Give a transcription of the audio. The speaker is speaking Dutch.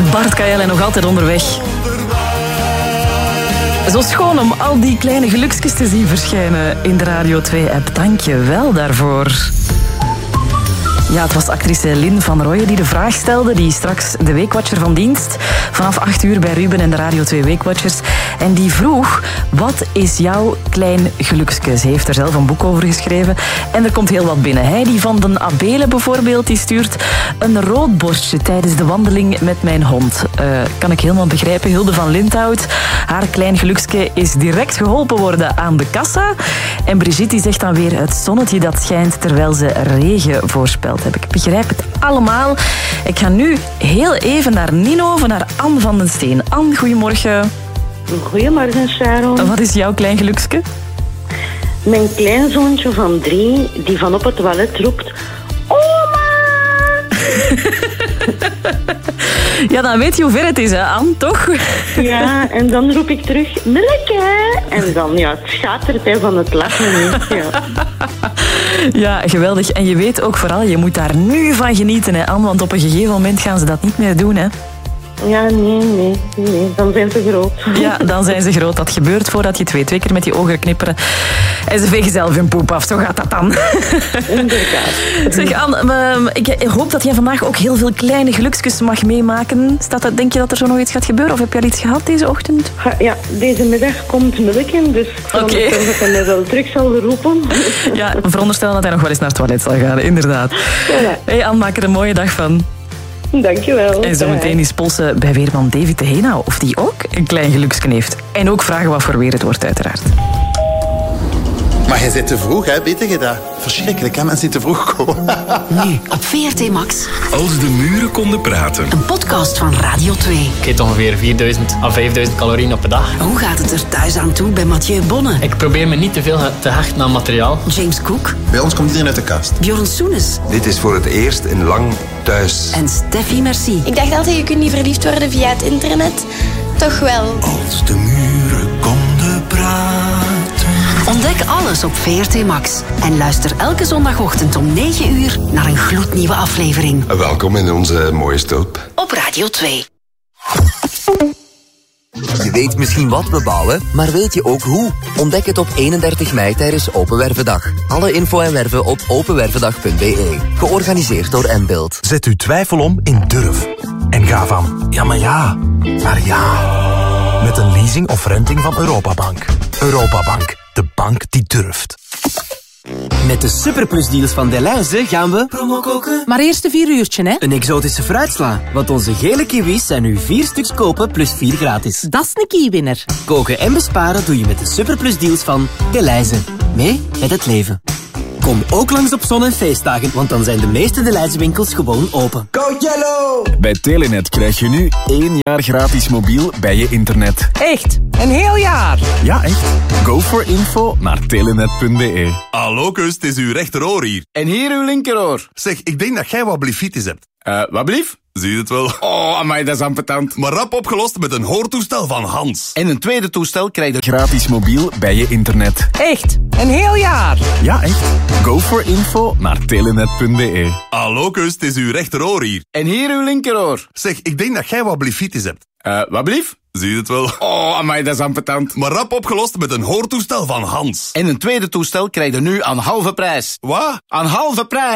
Bart Kael en nog altijd onderweg. Zo schoon om al die kleine geluksjes te zien verschijnen in de Radio 2-app. Dank je wel daarvoor. Ja, het was actrice Lynn van Rooyen die de vraag stelde. Die is straks de Weekwatcher van dienst. Vanaf 8 uur bij Ruben en de Radio 2 Weekwatchers. En die vroeg, wat is jouw klein geluksje? Ze heeft er zelf een boek over geschreven. En er komt heel wat binnen. Heidi van den Abelen bijvoorbeeld, die stuurt een roodborstje tijdens de wandeling met mijn hond. Kan ik helemaal begrijpen. Hilde van Linthout, haar klein geluksje is direct geholpen worden aan de kassa. En Brigitte die zegt dan weer het zonnetje dat schijnt terwijl ze regen voorspelt. Ik begrijp het allemaal. Ik ga nu heel even naar Ninove, naar Anne van den Steen. Anne, goedemorgen. Goedemorgen, Sharon. Wat is jouw klein geluksje? Mijn kleinzoontje van 3, die van op het toilet roept... Oma! Ja, dan weet je hoe ver het is, hè, Anne, toch? Ja, en dan roep ik terug, Melke! En dan, ja, het schatert hij van het lachen. Ja. Ja, geweldig. En je weet ook vooral, je moet daar nu van genieten, hè, Anne, want op een gegeven moment gaan ze dat niet meer doen, hè? Ja, nee. Dan zijn ze groot. Ja, dan zijn ze groot. Dat gebeurt voordat je het weet. 2 keer met die ogen knipperen. En ze vegen zelf hun poep af. Zo gaat dat dan. Inderdaad. Zeg, Anne, ik hoop dat jij vandaag ook heel veel kleine geluksjes mag meemaken. Denk je dat er zo nog iets gaat gebeuren? Of heb je al iets gehad deze ochtend? Ja, deze middag komt Mulken, dus ik veronderstel dat hij mij wel terug zal roepen. Ja, veronderstel dat hij nog wel eens naar het toilet zal gaan, inderdaad. Ja. Hey Anne, maak er een mooie dag van. Dankjewel. En zo meteen is polsen bij weerman David de Heenau of die ook een klein geluksje heeft. En ook vragen wat voor weer het wordt, uiteraard. Maar jij zit te vroeg, hè? Weet je dat? Verschrikkelijk, hè? Mensen die te vroeg komen. Nu op VRT Max. Als de muren konden praten. Een podcast van Radio 2. Ik eet ongeveer 4000 à 5000 calorieën op een dag. Hoe gaat het er thuis aan toe bij Mathieu Bonne? Ik probeer me niet te veel te hechten aan materiaal. James Cook. Bij ons komt iedereen uit de kast. Bjorn Soenes. Dit is voor het eerst in lang thuis. En Steffi Merci. Ik dacht altijd, je kunt niet verliefd worden via het internet. Toch wel. Als de muren konden praten. Ontdek alles op VRT Max. En luister elke zondagochtend om 9 uur naar een gloednieuwe aflevering. Welkom in onze mooie stulp. Op Radio 2. Je weet misschien wat we bouwen, maar weet je ook hoe? Ontdek het op 31 mei tijdens Open Wervendag. Alle info en werven op openwervendag.be. Georganiseerd door Mbuild. Zet uw twijfel om in durf. En ga van ja, maar ja, naar ja. Met een leasing of renting van Europabank. Europabank, de bank die durft. Met de superplusdeals van Delhaize gaan we promo koken. Maar eerst een 4 uurtje, hè? Een exotische fruitsla. Want onze gele kiwis zijn nu 4 stuks kopen plus 4 gratis. Dat is een kiewinner. Koken en besparen doe je met de superplusdeals van Delhaize. Mee met het leven. Kom ook langs op zon- en feestdagen, want dan zijn de meeste Delhaize winkels gewoon open. Go Yellow! Bij Telenet krijg je nu 1 jaar gratis mobiel bij je internet. Echt? Een heel jaar? Ja, echt. Go for info naar telenet.be. Hallo, kus, het is uw rechteroor hier. En hier uw linkeroor. Zeg, ik denk dat jij wat blifitis hebt. Wat blief? Zie je het wel? Oh, amai, dat is ambetant. Maar rap opgelost met een hoortoestel van Hans. En een tweede toestel krijg je gratis mobiel bij je internet. Echt? Een heel jaar? Ja, echt. Go for info naar telenet.be. Hallo, kus, het is uw rechteroor hier. En hier uw linkeroor. Zeg, ik denk dat jij wat blifitis hebt. Wat blief? Zie je het wel? Oh, amai, dat is ambetant. Maar rap opgelost met een hoortoestel van Hans. En een tweede toestel krijg je nu aan halve prijs. Wat? Aan halve prijs.